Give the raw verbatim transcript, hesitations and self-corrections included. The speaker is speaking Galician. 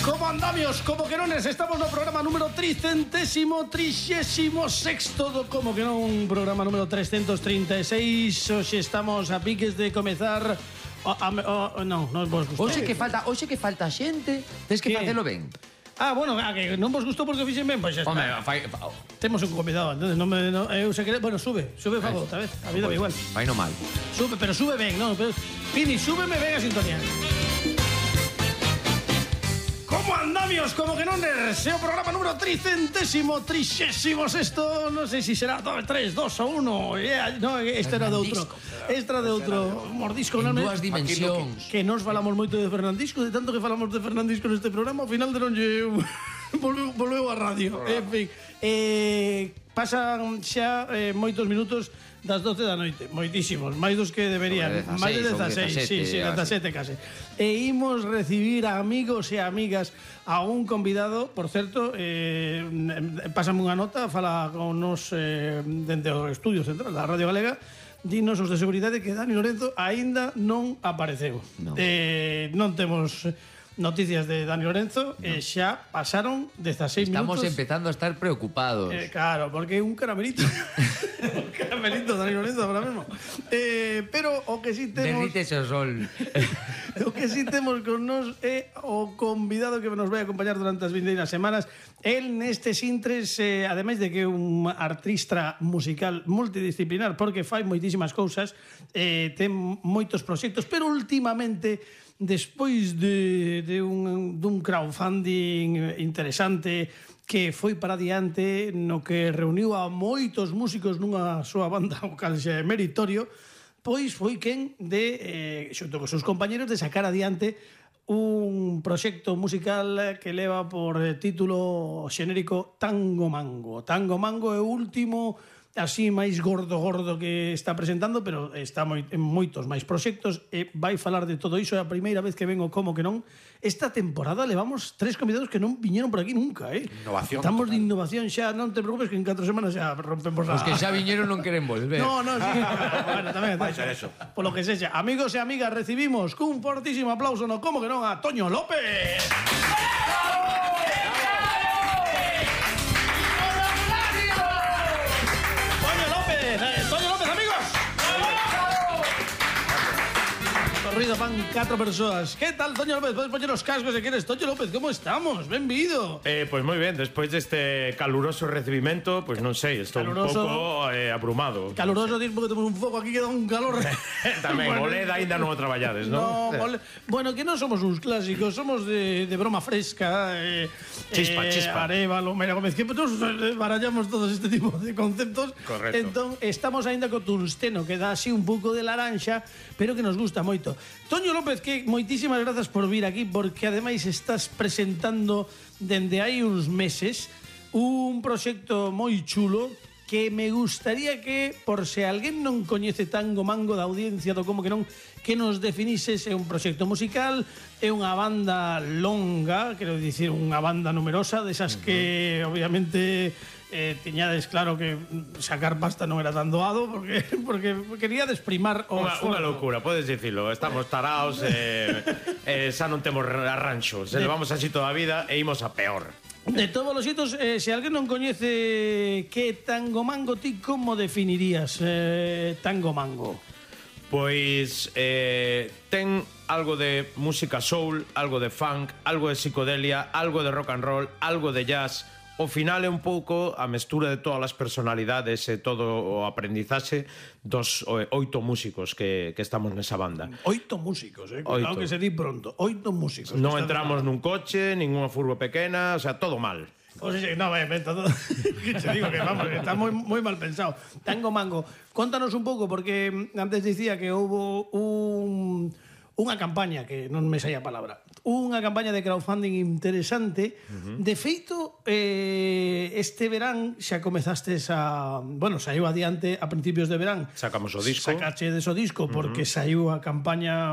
Como andamios, como que non es, estamos no programa número tricentésimo, trixésimo sexto do Como que non, programa número trescentos trinta e seis. Hoxe estamos a piques de comezar. O, a, o, non, non vos gustou. Hoxe que falta, hoxe que falta xente, tens que Que? facelo ben. Ah, bueno, a que non vos gustou porque o fixen ben, pois xa está. Home, fai, fa, Temos un convidado, entonces non me no, eu se quere, bueno, sube, sube fago outra vez. A vida va igual. fai no mal. Sube, pero sube ben, non, pero Pini, súbeme ben a sintonía. Como andamios, como que non es o programa número tricentésimo, trixésimo sexto, non sei se será tres, dos ou uno. Yeah, no, este era de outro. Este era de outro mordisco, En non? dúas dimensións. Que nos falamos moito de Fernandisco, de tanto que falamos de Fernandisco neste programa, ao final de non lle volveu, volveu a radio. En fin, eh, pasan xa eh, moitos minutos das doce da noite, moitísimos, máis dos que deberían, máis de dezaseis, sí, sí, dezasete case. E imos recibir a amigos e amigas a un convidado, por certo, eh, pásame unha nota, fala con nos eh, dende o estudio central da Radio Galega, dinos os de seguridade que Dani Lorenzo aínda non apareceu. No. Eh, non temos noticias de Dani Lorenzo, no. E xa pasaron dezaseis Estamos minutos. Estamos empezando a estar preocupados. Eh, claro, porque é un caramelito. Un caramelito Dani Lorenzo ahora mesmo. Eh, pero o que si temos... Derrítese o sol. O que si temos con nos é o convidado que nos vai acompañar durante as vindeiras semanas. El nestes intres, eh, ademais de que é un artista musical multidisciplinar, porque fai moitísimas cousas, eh, ten moitos proxectos, pero últimamente, despois de, de un, dun crowdfunding interesante que foi para diante, no que reuniu a moitos músicos nunha súa banda, o cal xa é meritorio, pois foi quen de, eh, xunto con seus compañeros, de sacar adiante un proxecto musical que leva por título xenérico Tango Mango. Tango Mango é o último así máis gordo gordo que está presentando, pero está moi, en moitos máis proxectos e vai falar de todo iso. É a primeira vez que vengo Como que non. Esta temporada levamos tres convidados que non viñeron por aquí nunca, eh? Innovación. Estamos total. De innovación xa, non te preocupes que en catro semanas xa rompemos a... Os que xa viñeron non queren volver. No, no, sí. Bueno, tamén. Vai ser eso. Por lo que sexa. Amigos e amigas, recibimos cun fortísimo aplauso, no Como que non, a Toño López. Ruido van catro persoas. Que tal, Toño López? Podes poñer os cascos se queres. Toño López, como estamos? Benvido. Eh, pues moi ben, despois deste caluroso recibimento, pues non sei, estou Caluroso. un pouco eh, abrumado. Caluroso, dis, porque temos un foco aquí que dá un calor. Tamén, Bueno, Oleda aínda non o traballades, No, non? mole... Bueno, que non somos uns clásicos, somos de, de broma fresca, eh, Chispa, eh, chispa. Arévalo, Mera Gómez, que nos barallamos todos este tipo de conceptos. Correcto. Entón, estamos aínda co tungsteno, que dá así un pouco de laranxa, pero que nos gusta moito. Toño López, que moitísimas grazas por vir aquí, porque ademais estás presentando dende hai uns meses un proxecto moi chulo que me gustaría que, por se alguén non coñece Tango Mango da audiencia do Como que non, que nos definises. É un proxecto musical, é unha banda longa, quero dicir, unha banda numerosa, desas que, obviamente, eh, tiñades claro que sacar pasta non era tan doado, porque porque quería desprimar o Unha, unha locura, podes dicilo. Estamos taraos, eh, eh, xa non temos arranxo. Se levamos así toda a vida e imos a peor. De todos os xitos, eh, se alguén non coñece que Tango Mango, ti como definirías eh, Tango Mango? Pois eh, ten algo de música soul, algo de funk, algo de psicodelia, algo de rock and roll, algo de jazz. O final é un pouco a mestura de todas as personalidades e todo o aprendizaxe dos oito músicos que, que estamos nesa banda. Oito músicos, eh? Cuidado que se di pronto. Oito músicos. Non entramos nun coche, ninguna furgo pequena, o sea, todo mal. O sea, no, me invento todo. Que te digo que vamos, que está moi, moi mal pensado. Tango Mango, contanos un pouco, porque antes dicía que houve un... unha campaña, que non me saía a palabra, unha campaña de crowdfunding interesante. Uh-huh. De feito, eh, este verán xa comezastes a... Bueno, saiu adiante a principios de verán. Sacamos o disco. Sacache de o disco porque uh-huh. saiu a campaña